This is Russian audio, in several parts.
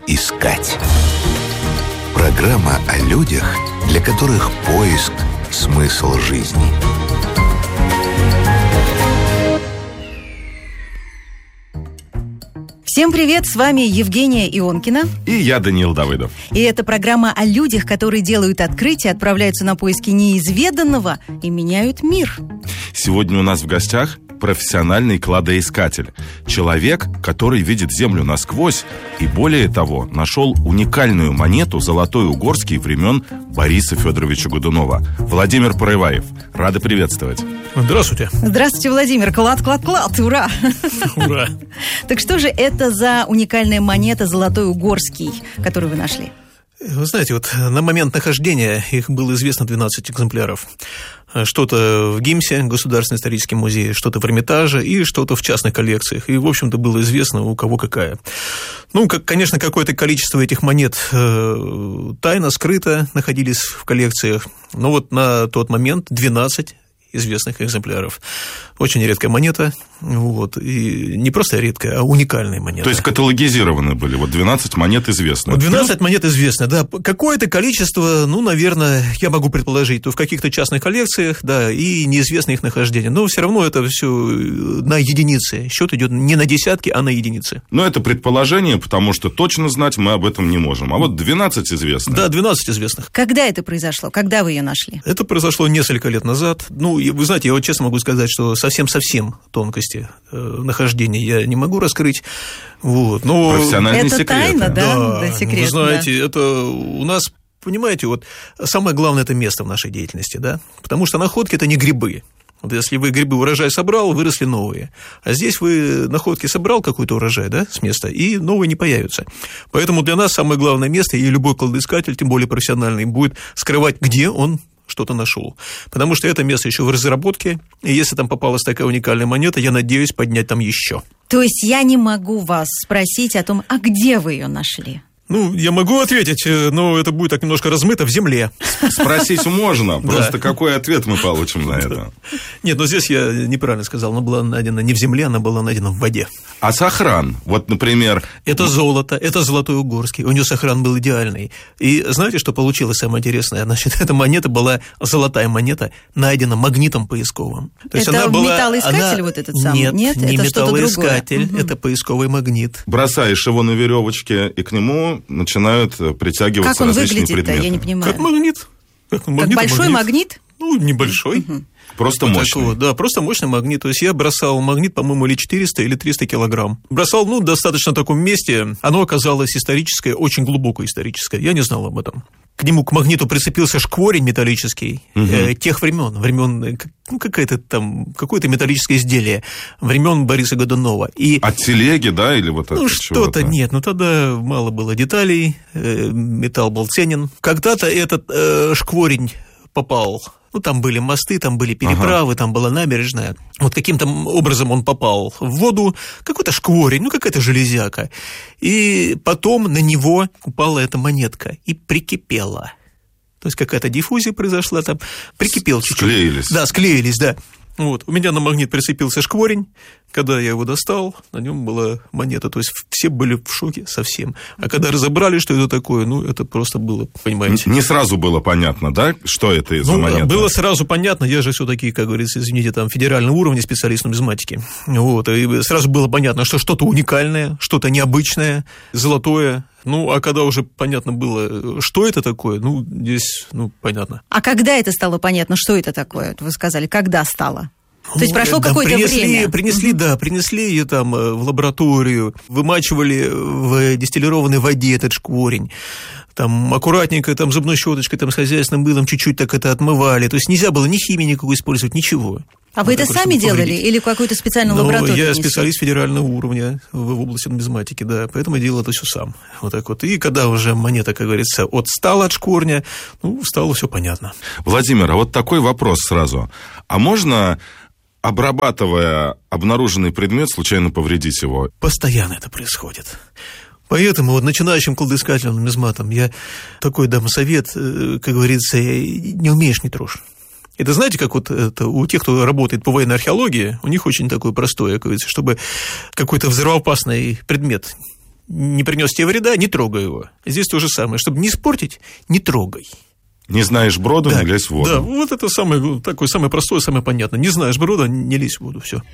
искать. Программа о людях, для которых поиск – смысл жизни. Всем привет, с вами Евгения Ионкина. И я, Даниил Давыдов. И это программа о людях, которые делают открытия, отправляются на поиски неизведанного и меняют мир. Сегодня у нас в гостях профессиональный кладоискатель. Человек, который видит Землю насквозь и, более того, нашел уникальную монету «Золотой Угорский» времен Бориса Федоровича Годунова. Владимир Порываев. Рады приветствовать. Здравствуйте. Здравствуйте, Владимир. Клад, ура! Ура! Так что же это за уникальная монета «Золотой Угорский», которую вы нашли? Вы знаете, вот на момент нахождения их было известно 12 экземпляров. Что-то в ГИМСе, Государственный исторический музей, что-то в Эрмитаже и что-то в частных коллекциях. И, в общем-то, было известно, у кого какая. Конечно, какое-то количество этих монет тайно, скрыто находились в коллекциях. Но вот на тот момент 12 известных экземпляров. Очень редкая монета. И не просто редкая, а уникальная монета. То есть каталогизированы были. 12 монет известны. 12 монет известны, да. Какое-то количество, наверное, я могу предположить, то в каких-то частных коллекциях, да, и неизвестно их нахождение. Но все равно это все на единицы. Счет идет не на десятки, а на единицы. Но это предположение, потому что точно знать мы об этом не можем. А вот 12 известных. Да, 12 известных. Когда это произошло? Когда вы ее нашли? Это произошло несколько лет назад. Вы знаете, я вот честно могу сказать, что совсем тонкости нахождения я не могу раскрыть. Но профессиональный это секрет. Тайна, да, секрет. Вы знаете, это у нас, понимаете, самое главное – это место в нашей деятельности, да, потому что находки – это не грибы. Если вы грибы урожай собрал, выросли новые. А здесь вы находки собрал какой-то урожай, да, с места, и новые не появятся. Поэтому для нас самое главное место, и любой кладоискатель, тем более профессиональный, будет скрывать, где он что-то нашел. Потому что это место еще в разработке, и если там попалась такая уникальная монета, я надеюсь поднять там еще. То есть я не могу вас спросить о том, а где вы ее нашли? Я могу ответить, но это будет так немножко размыто в земле. Спросить можно, просто какой ответ мы получим на это? Нет, здесь я неправильно сказал, она была найдена не в земле, она была найдена в воде. А сохран, например... Это золото, это Золотой Угорский, у нее сохран был идеальный. И знаете, что получилось самое интересное? Значит, эта монета была, золотая монета, найдена магнитом поисковым. То есть это она была, металлоискатель этот самый? Нет, не это металлоискатель, это поисковый магнит. Бросаешь его на веревочке, и к нему начинают притягиваться различные предметы. Как он выглядит-то, я не понимаю. Как магнит. Как большой магнит? Небольшой. Просто мощный. Да, просто мощный магнит. То есть я бросал магнит, по-моему, или 400, или 300 килограмм. Бросал, в достаточно таком месте. Оно оказалось историческое, очень глубоко историческое. Я не знал об этом. К нему, к магниту, прицепился шкворень металлический тех времен, какое-то металлическое изделие времен Бориса Годунова. От телеги, да, или вот от что-то нет, тогда мало было деталей, металл был ценен. Когда-то этот шкворень попал. Там были мосты, там были переправы, там была набережная. Каким-то образом он попал в воду, какой-то шкворень, какая-то железяка. И потом на него упала эта монетка и прикипела. То есть какая-то диффузия произошла там, прикипел чуть-чуть. Склеились. Да, склеились, да. У меня на магнит прицепился шкворень. Когда я его достал, на нем была монета. То есть все были в шоке совсем. А когда разобрали, что это такое, это просто было, понимаете. Не сразу было понятно, да, что это за монета? Было сразу понятно. Я же все-таки, как говорится, извините, там федерального уровня специалист в нумизматике. И сразу было понятно, что что-то уникальное, что-то необычное, золотое. А когда уже понятно было, что это такое, здесь, понятно. А когда это стало понятно, что это такое? Вы сказали, когда стало? То есть прошло какое-то время? Принесли ее там в лабораторию, вымачивали в дистиллированной воде этот шкворень. Там аккуратненько, зубной щеточкой, с хозяйственным мылом чуть-чуть так это отмывали. То есть нельзя было ни химии никакой использовать, ничего. А вы это сами делали или какую-то специальную лабораторию? Я специалист федерального уровня в области нумизматики, да, поэтому я делал это все сам. И когда уже монета, как говорится, отстала от шкворня, стало все понятно. Владимир, а такой вопрос сразу. А можно, обрабатывая обнаруженный предмет, случайно повредить его? Постоянно это происходит. Поэтому начинающим кладоискателям, нумизматам, я такой дам совет, как говорится, не умеешь, не трожь. Это знаете, как это у тех, кто работает по военной археологии, у них очень такое простое, как говорится, чтобы какой-то взрывоопасный предмет не принес тебе вреда, не трогай его. Здесь то же самое. Чтобы не испортить, не трогай. Не знаешь брода, не лезь в воду. Да, вот это самое простое, самое понятное. Не знаешь брода, не лезь в воду, все.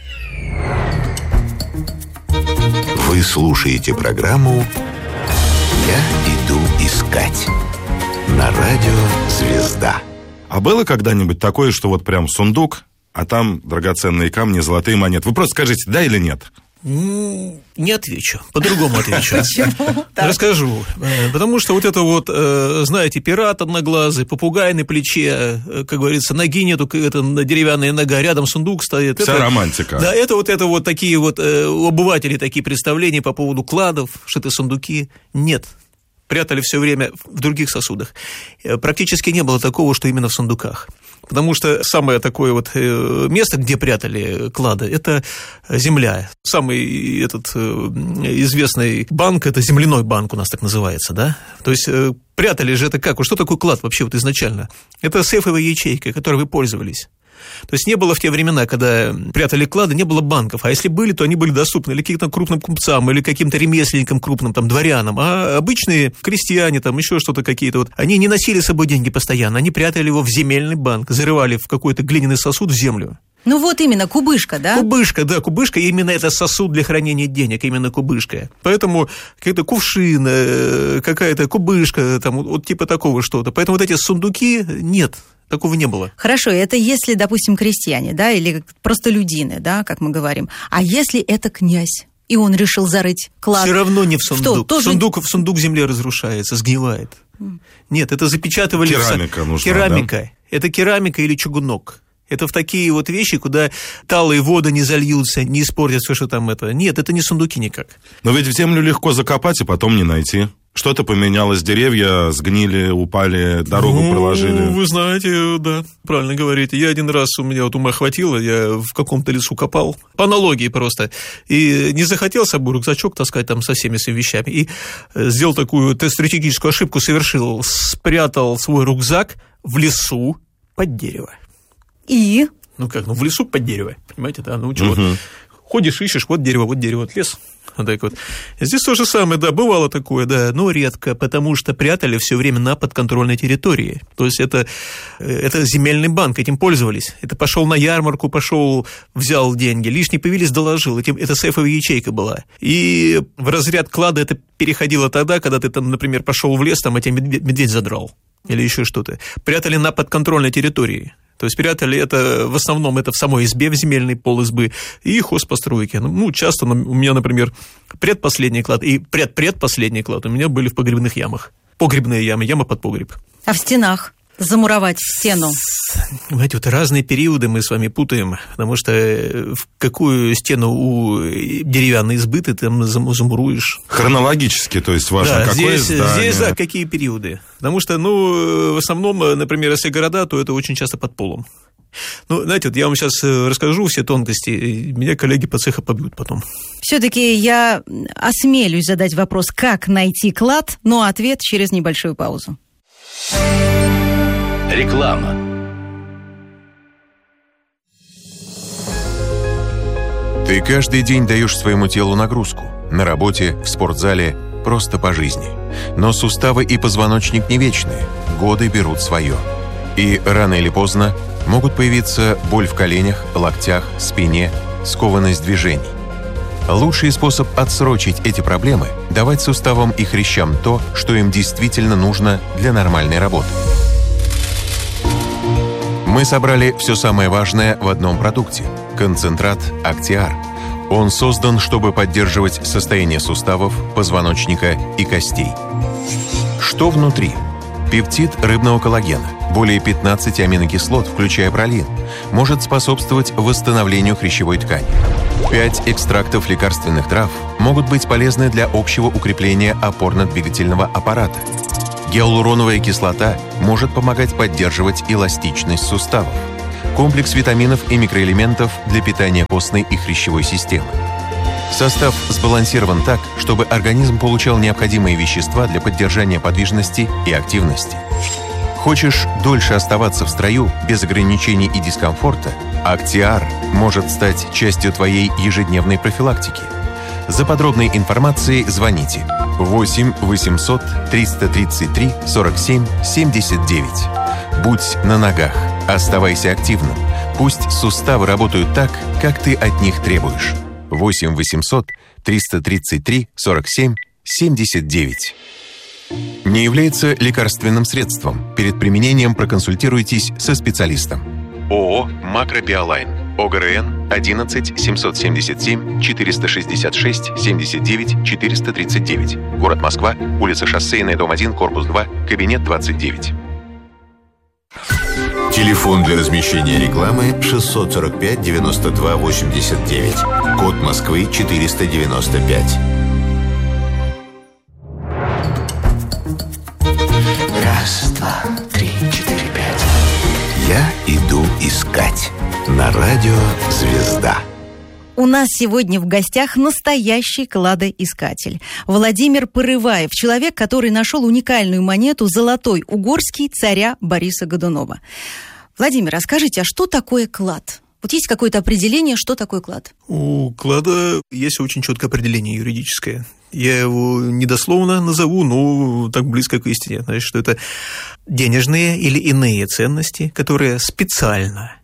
Вы слушаете программу «Я иду искать» на радио «Звезда». А было когда-нибудь такое, что вот прям сундук, а там драгоценные камни, золотые монеты? Вы просто скажите, да или нет? Не отвечу, по-другому отвечу. Почему? Расскажу. Потому что вот это вот, знаете, пират одноглазый, попугай на плече, как говорится, ноги нету, это деревянная нога, рядом сундук стоит. Вся романтика. Да, это вот такие вот у обывателей такие представления по поводу кладов, что это сундуки. Нет. Прятали все время в других сосудах. Практически не было такого, что именно в сундуках. Потому что самое такое вот место, где прятали клады, это земля. Самый этот известный банк, это земляной банк у нас так называется, да? То есть прятали же это как? Что такое клад вообще вот изначально? Это сейфовая ячейка, которой вы пользовались. То есть не было в те времена, когда прятали клады, не было банков. А если были, то они были доступны или каким-то крупным купцам, или каким-то ремесленникам крупным, там, дворянам. А обычные крестьяне, там, еще что-то какие-то, вот, они не носили с собой деньги постоянно, они прятали его в земельный банк, зарывали в какой-то глиняный сосуд в землю. Ну вот именно, кубышка, да? Кубышка, именно это сосуд для хранения денег, именно кубышка. Поэтому какой-то кувшин, какая-то кубышка, там, вот типа такого что-то. Поэтому вот эти сундуки нет. Такого не было. Хорошо, это если, допустим, крестьяне, да, или простолюдины, да, как мы говорим. А если это князь, и он решил зарыть клад? Все равно не в сундук. Что, Сундук в земле разрушается, сгнивает. Нет, это запечатывали... Керамика нужна, керамика. Да? Это керамика или чугунок. Это в такие вот вещи, куда талые воды не зальются, не испортятся, что там это. Нет, это не сундуки никак. Но ведь в землю легко закопать и потом не найти. Что-то поменялось, деревья сгнили, упали, дорогу проложили. Вы знаете, да, правильно говорите. Я один раз, у меня вот ума хватило, я в каком-то лесу копал, по аналогии просто, и не захотел с собой рюкзачок таскать там со всеми своими вещами, и сделал такую стратегическую ошибку, совершил, спрятал свой рюкзак в лесу под дерево. И? В лесу под дерево, понимаете, да, чего? Ходишь, ищешь, вот дерево, вот лес. Вот так вот. Здесь то же самое, да, бывало такое, да, но редко, потому что прятали все время на подконтрольной территории. То есть это земельный банк, этим пользовались. Это пошел на ярмарку, взял деньги, лишние появились, доложил. Это сейфовая ячейка была. И в разряд клада это переходило тогда, когда ты там, например, пошел в лес, там тебя медведь задрал или еще что-то. Прятали на подконтрольной территории. То есть прятали это, в основном, это в самой избе, в земельный пол избы, и хозпостройки. Часто у меня, например, предпоследний клад и предпредпоследний клад у меня были в погребных ямах. Погребные ямы, яма под погреб. А в стенах? Замуровать стену? Понимаете, вот разные периоды мы с вами путаем, потому что в какую стену у деревянной избы ты там замуруешь. Хронологически, то есть важно, да, какое здание. Здесь, да, какие периоды. Потому что, в основном, например, если города, то это очень часто под полом. Знаете, вот я вам сейчас расскажу все тонкости, и меня коллеги по цеху побьют потом. Все-таки я осмелюсь задать вопрос, как найти клад, но ответ через небольшую паузу. Реклама. Ты каждый день даешь своему телу нагрузку. На работе, в спортзале, просто по жизни. Но суставы и позвоночник не вечные. Годы берут свое. И рано или поздно могут появиться боль в коленях, локтях, спине, скованность движений. Лучший способ отсрочить эти проблемы – давать суставам и хрящам то, что им действительно нужно для нормальной работы. Мы собрали все самое важное в одном продукте – концентрат Актиар. Он создан, чтобы поддерживать состояние суставов, позвоночника и костей. Что внутри? Пептид рыбного коллагена, более 15 аминокислот, включая пролин, может способствовать восстановлению хрящевой ткани. 5 экстрактов лекарственных трав могут быть полезны для общего укрепления опорно-двигательного аппарата. Гиалуроновая кислота может помогать поддерживать эластичность суставов. Комплекс витаминов и микроэлементов для питания костной и хрящевой системы. Состав сбалансирован так, чтобы организм получал необходимые вещества для поддержания подвижности и активности. Хочешь дольше оставаться в строю без ограничений и дискомфорта? Актиар может стать частью твоей ежедневной профилактики. За подробной информацией звоните 8 800 333 47 79. Будь на ногах, оставайся активным. Пусть суставы работают так, как ты от них требуешь. 8 800 333 47 79. Не является лекарственным средством. Перед применением проконсультируйтесь со специалистом. ООО «Макробиолайн». ОГРН 11 777 466 79 439. Город Москва, улица Шоссейная, дом 1, корпус 2, кабинет 29. Телефон для размещения рекламы 645 92 89. Код Москвы 495. Раз, два, три, четыре, пять. Я иду искать. На радио «Звезда». У нас сегодня в гостях настоящий кладоискатель. Владимир Порываев, человек, который нашел уникальную монету «Золотой угорский» царя Бориса Годунова. Владимир, а скажите, а что такое клад? Вот есть какое-то определение, что такое клад? У клада есть очень четкое определение юридическое. Я его недословно назову, но так близко к истине. Значит, что это денежные или иные ценности, которые специально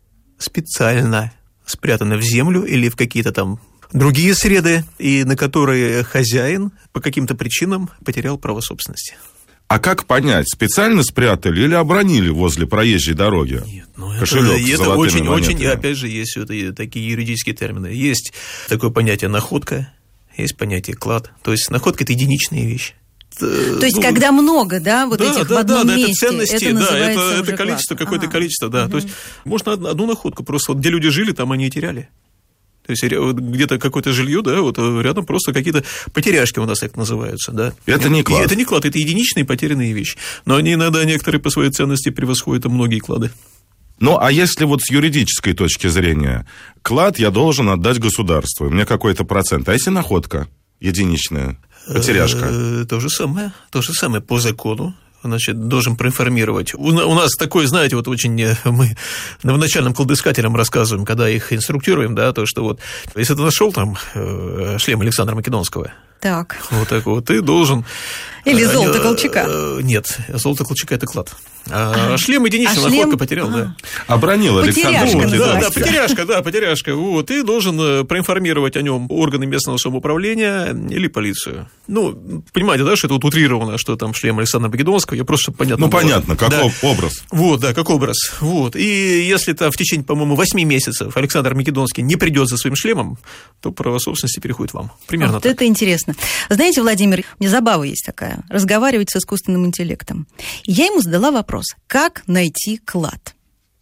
спрятаны в землю или в какие-то там другие среды, и на которые хозяин по каким-то причинам потерял право собственности. А как понять, специально спрятали или обронили возле проезжей дороги? Нет, кошелек с это золотыми монетами. и опять же есть вот такие юридические термины. Есть такое понятие находка, есть понятие клад. То есть находка – это единичная вещь. То есть, когда много, да, вот этих в одном месте, это ценности, это называется это количество, клад. какое-то количество, да. То есть, можно одну находку, просто вот где люди жили, там они и теряли. То есть, где-то какое-то жилье, да, вот рядом просто какие-то потеряшки у нас так называются, да. Это не клад. Это не клад, это единичные потерянные вещи. Но они иногда некоторые по своей ценности превосходят многие клады. Ну, а если вот с юридической точки зрения, клад я должен отдать государству, у меня какой-то процент, а если находка единичная? Потеряшка. То же самое по закону. Значит, должен проинформировать. У нас такое, знаете, вот очень мы новоначальным кладоискателям рассказываем, когда их инструктируем, да, то, что вот, если ты нашел там шлем Александра Македонского, так. Вот так вот, ты должен... Или золото Колчака. Нет, золото Колчака – это клад. А шлем единичный, находка потерял, да. Обронил Александр Македонский. Да, потеряшка. Вот, ты должен проинформировать о нем органы местного самоуправления или полицию. Ну, понимаете, да, что это вот утрировано, что там шлем Александра Македонского, я просто, чтобы понятно было. Понятно, как образ. Вот, да, как образ. Вот, и если в течение, по-моему, 8 месяцев Александр Македонский не придет за своим шлемом, то право собственности переходит вам. Примерно вот так. Это интересно. Знаете, Владимир, мне забава есть такая, разговаривать с искусственным интеллектом. Я ему задала вопрос, как найти клад?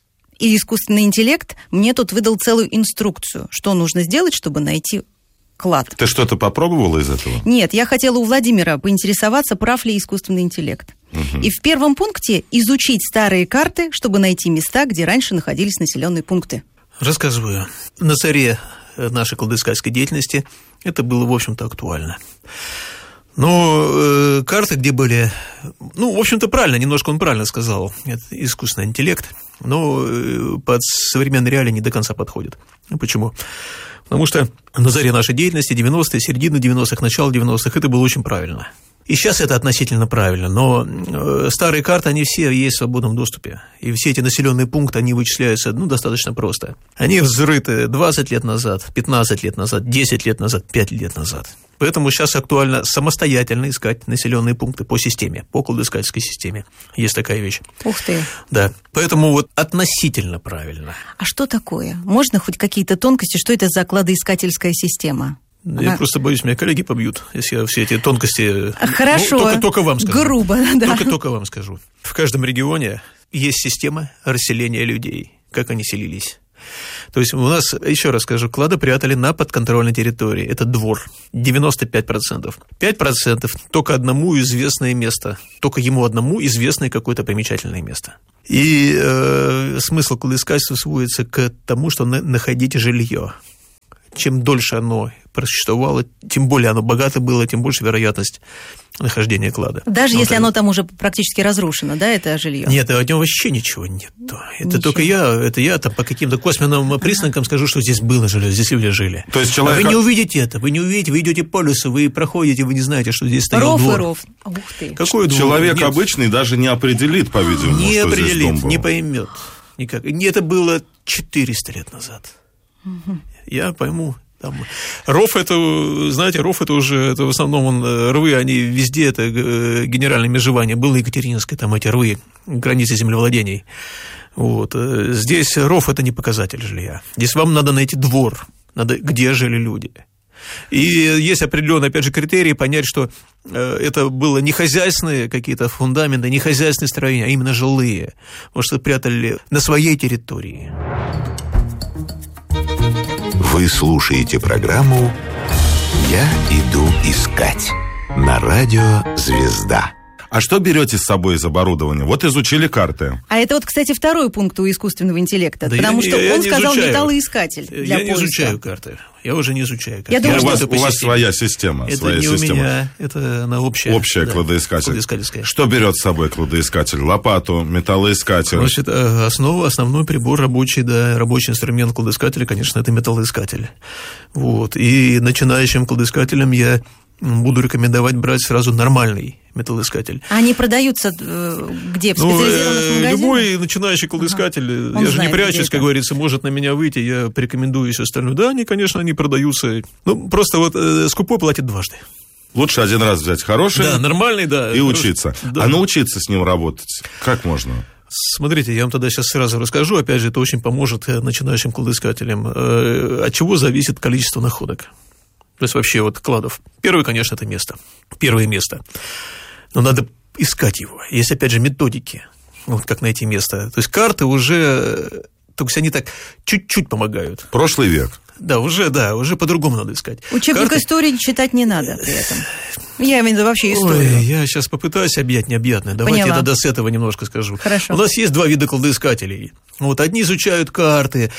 И искусственный интеллект мне тут выдал целую инструкцию, что нужно сделать, чтобы найти клад. Ты что-то попробовала из этого? Нет, я хотела у Владимира поинтересоваться, прав ли искусственный интеллект. Угу. И в первом пункте изучить старые карты, чтобы найти места, где раньше находились населенные пункты. Рассказываю. На заре нашей кладоискательской деятельности это было, в общем-то, актуально. Но карты, где были... Ну, в общем-то, правильно, немножко он правильно сказал. Это искусственный интеллект, но под современные реалии не до конца подходит. Почему? Потому что на заре нашей деятельности, 90-е, середина 90-х, начало 90-х, это было очень правильно. И сейчас это относительно правильно, но старые карты, они все есть в свободном доступе. И все эти населенные пункты, они вычисляются, достаточно просто. Они взрыты 20 лет назад, 15 лет назад, 10 лет назад, 5 лет назад. Поэтому сейчас актуально самостоятельно искать населенные пункты по системе, по кладоискательской системе. Есть такая вещь. Ух ты. Да, поэтому вот относительно правильно. А что такое? Можно хоть какие-то тонкости, что это за кладоискательская система? Я просто боюсь, меня коллеги побьют, если я все эти тонкости... Хорошо, только вам скажу. Грубо, да. Только вам скажу. В каждом регионе есть система расселения людей, как они селились. То есть у нас, еще раз скажу, клады прятали на подконтрольной территории. Это двор. 95%. 5% только одному известное место. Только ему одному известное какое-то примечательное место. И смысл кладоискательства сводится к тому, что находите жилье. Чем дольше оно просуществовало, тем более оно богато было, тем больше вероятность нахождения клада. Даже если оно там уже практически разрушено, да, это жилье? Нет, от него вообще ничего нет. Это только я там по каким-то косвенным признакам скажу, что здесь было жилье, здесь люди жили. То есть человек... А вы не увидите это, вы идете по лесу, вы проходите, вы не знаете, что здесь стоял двор. Ров. Ух ты. Какой двор? Человек обычный даже не определит, по-видимому, не что определит, здесь дом был. не поймет никак. Это было 400 лет назад. Я пойму. Там. Ров это уже, это в основном рвы, они везде, это генеральное межевание. Было Екатерининское, там эти рвы, границы землевладений. Вот. Здесь ров это не показатель жилья. Здесь вам надо найти двор, где жили люди. И есть определенные, опять же, критерии понять, что это было не хозяйственные какие-то фундаменты, не хозяйственные строения, а именно жилые, потому что прятали на своей территории. Вы слушаете программу «Я иду искать» на радио «Звезда». А что берете с собой из оборудования? Вот изучили карты. А это вот, кстати, второй пункт у искусственного интеллекта, потому что он сказал металлоискатель для поиска. Я не изучаю карты. Я уже не изучаю карты. Я думаю, у вас своя система. Это своя не система. у меня, это она общая. Общая, да, кладоискатель. Что берет с собой кладоискатель? Лопату, металлоискатель? Значит, основной прибор рабочий, рабочий инструмент кладоискателя, конечно, это металлоискатель. Вот. И начинающим кладоискателям я буду рекомендовать брать сразу нормальный металлоискатель. А они продаются где? В специализированных магазинах? Любой начинающий кладоискатель, я же не прячусь, как говорится, может на меня выйти, я порекомендую все остальное. Да, они продаются. Просто вот скупой платит дважды. Лучше один раз взять хороший, нормальный, и учиться. Да. А научиться с ним работать как можно? Смотрите, я вам тогда сейчас сразу расскажу, опять же, это очень поможет начинающим кладоискателям. От чего зависит количество находок? То есть вообще вот кладов. Первое, конечно, это место. Первое место. Но надо искать его. Есть, опять же, методики, вот как найти место. То есть карты уже, то есть они так чуть-чуть помогают. Прошлый век. Да, уже по-другому надо искать. Учебник истории читать не надо при этом. Я имею в виду вообще историю. Ой, я сейчас попытаюсь объять необъятное. Давайте я тогда с этого немножко скажу. Хорошо. У нас есть два вида кладоискателей. Вот одни изучают карты,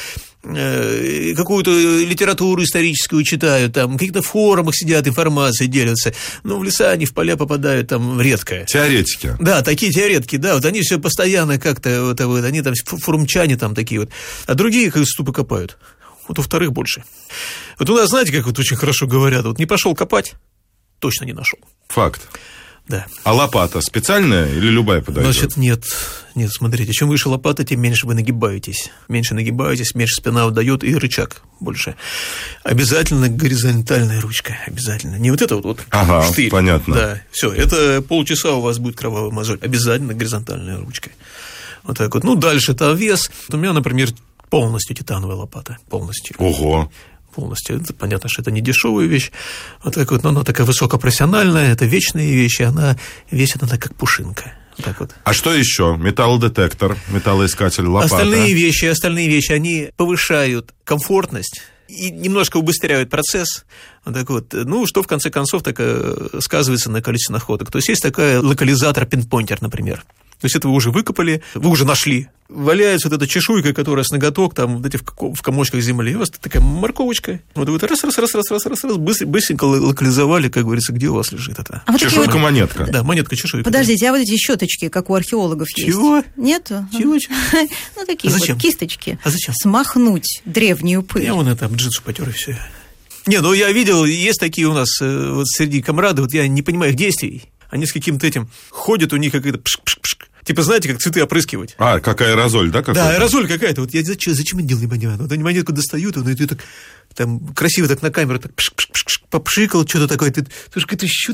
какую-то литературу историческую читают, там, в каких-то форумах сидят, информацией делятся. Но в леса они в поля попадают там редко. Теоретики. Да, такие теоретики, да. Вот они все постоянно как-то, они там форумчане там такие вот. А другие как ступы копают. Вот у вторых больше. Вот у нас, знаете, как вот очень хорошо говорят, вот не пошел копать, точно не нашел. Факт. Да. А лопата специальная или любая подойдет? Значит, нет, смотрите, чем выше лопата, тем меньше вы нагибаетесь. Меньше нагибаетесь, меньше спина выдает и рычаг больше. Обязательно горизонтальная ручка, обязательно. Не вот это вот штырь. Понятно. Да, все, это полчаса у вас будет кровавая мозоль. Обязательно горизонтальная ручка. Вот так вот. Ну, дальше это вес. У меня, например, полностью титановая лопата. Полностью. Ого. Полностью. Это понятно, что это не дешевая вещь. Вот так вот, но она такая высокопрофессиональная, это вечная вещь, и она весит она как пушинка. Так вот. А что еще? Металлодетектор, металлоискатель, лопата. Остальные вещи, они повышают комфортность и немножко убыстряют процесс. Вот так вот. Ну, что в конце концов так сказывается на количестве находок. То есть есть такой локализатор-пинпоинтер, например. То есть это вы уже выкопали, вы уже нашли. Валяется вот эта чешуйка, которая с ноготок, там, вот эти в комочках земли. И у вас такая морковочка. Вот вы раз, быстренько локализовали, как говорится, где у вас лежит это. А вот чешуйка-монетка. Да, монетка-чешуйка. Подождите, а вот эти щеточки, как у археологов есть? Чего? Нету? Чего? Ну, такие вот кисточки. А зачем? Смахнуть древнюю пыль. Я вон это об джинсу потер и все. Не, ну я видел, есть такие у нас вот среди комрады, вот я не понимаю их действий. Они с каким-то этим ходят, у них какая-то пшк-пшк-пшк. Типа, знаете, как цветы опрыскивать. А, как аэрозоль, да? Да, аэрозоль какая-то. Вот я зачем это делаю, не понимаю. Вот они монетку достают, и ты так там красиво так на камеру так попшикал, что-то такое. Ты какой-то щут.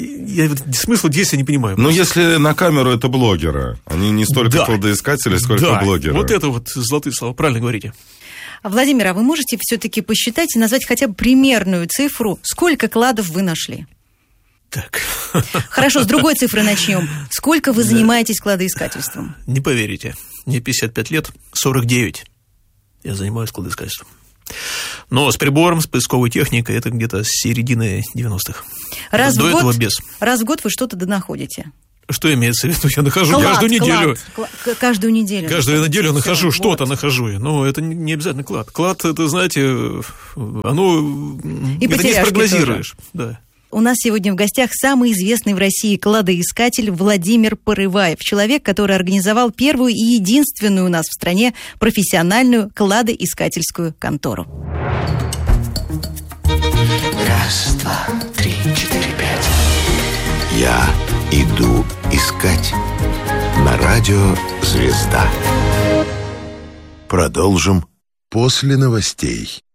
Я смысла действия не понимаю. Ну, если на камеру это блогеры. Они не столько кладоискатели, сколько блогеры. Вот это вот золотые слова, правильно говорите. Владимир, а вы можете все-таки посчитать и назвать хотя бы примерную цифру, сколько кладов вы нашли? Так. Хорошо, с другой цифры начнем. Сколько вы занимаетесь кладоискательством? Не поверите, мне 55 лет, 49 я занимаюсь кладоискательством. Но с прибором, с поисковой техникой, это где-то с середины 90-х. Раз в год вы что-то донаходите? Что имеется в виду? Я нахожу каждую неделю. Каждую неделю. Каждую неделю нахожу, что-то нахожу. Но это не обязательно клад. Клад, это, знаете, оно... И это не спрогнозируешь. Да. У нас сегодня в гостях самый известный в России кладоискатель Владимир Порываев. Человек, который организовал первую и единственную у нас в стране профессиональную кладоискательскую контору. 1, 2, 3, 4, 5. Я иду искать. На радио «Звезда». Продолжим после новостей.